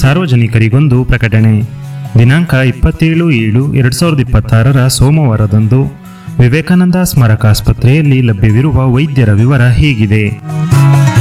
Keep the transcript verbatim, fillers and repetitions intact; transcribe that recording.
ಸಾರ್ವಜನಿಕರಿಗೊಂದು ಪ್ರಕಟಣೆ. ದಿನಾಂಕ ಇಪ್ಪತ್ತೇಳು ಏಳು ಎರಡು ಸಾವಿರದ ಇಪ್ಪತ್ತಾರರ ಸೋಮವಾರದಂದು ವಿವೇಕಾನಂದ ಸ್ಮಾರಕ ಆಸ್ಪತ್ರೆಯಲ್ಲಿ ಲಭ್ಯವಿರುವ ವೈದ್ಯರ ವಿವರ ಹೀಗಿದೆ.